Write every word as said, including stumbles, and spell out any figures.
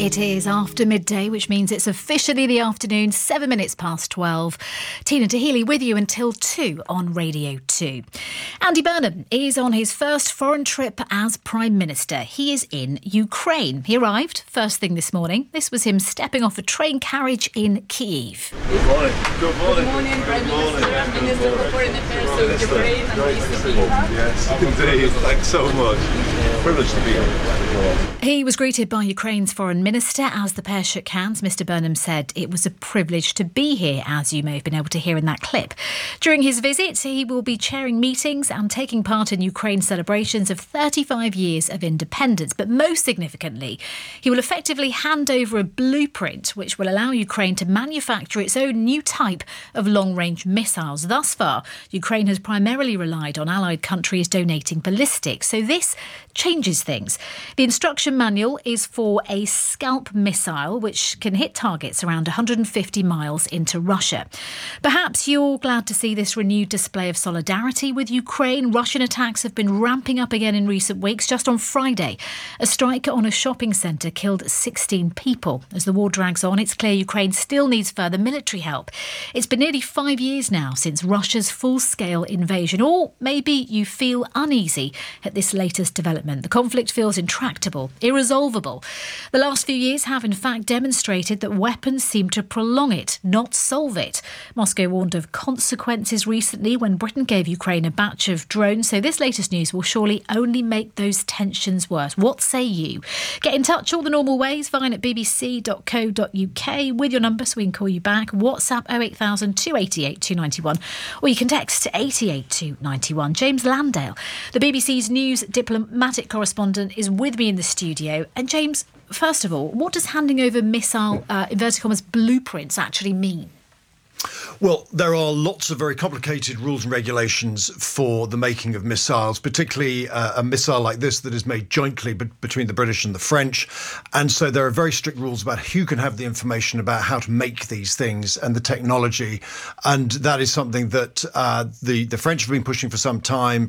It is after midday, which means it's officially the afternoon, seven minutes past twelve. Tina Tahili with you until two on Radio two. Andy Burnham is on his first foreign trip as Prime Minister. He is in Ukraine. He arrived first thing this morning. This was him stepping off a train carriage in Kyiv. Good morning. Good morning. Good morning, Prime Minister, Minister for Foreign Affairs of Ukraine and E C P. Yes, indeed. Thanks so much. Privileged to be here. He was greeted by Ukraine's Foreign Minister as the pair shook hands. Mister Burnham said it was a privilege to be here, as you may have been able to hear in that clip. During his visit, he will be chairing meetings and taking part in Ukraine's celebrations of thirty-five years of independence. But most significantly, he will effectively hand over a blueprint which will allow Ukraine to manufacture its own new type of long-range missiles. Thus far, Ukraine has primarily relied on allied countries donating ballistics. So this changes things. The instruction manual is for a Scalp missile, which can hit targets around one hundred fifty miles into Russia. Perhaps you're glad to see this renewed display of solidarity with Ukraine. Russian attacks have been ramping up again in recent weeks. Just on Friday, a strike on a shopping centre killed sixteen people. As the war drags on, it's clear Ukraine still needs further military help. It's been nearly five years now since Russia's full-scale invasion. Or maybe you feel uneasy at this latest development. The conflict feels intractable, irresolvable. The last few years have in fact demonstrated that weapons seem to prolong it, not solve it. Moscow warned of consequences recently when Britain gave Ukraine a batch of drones, so this latest news will surely only make those tensions worse. What say you? Get in touch all the normal ways, via at b b c dot co dot u k with your number so we can call you back. WhatsApp oh eight thousand, two eight eight, two nine one, or you can text to eight eight two nine one. James Landale, the B B C's news diplomatic correspondent, is with me in the studio. And James, first of all, what does handing over missile, uh, inverted commas, blueprints actually mean? Well, there are lots of very complicated rules and regulations for the making of missiles, particularly uh, a missile like this that is made jointly be- between the British and the French. And so there are very strict rules about who can have the information about how to make these things and the technology. And that is something that uh, the, the French have been pushing for some time.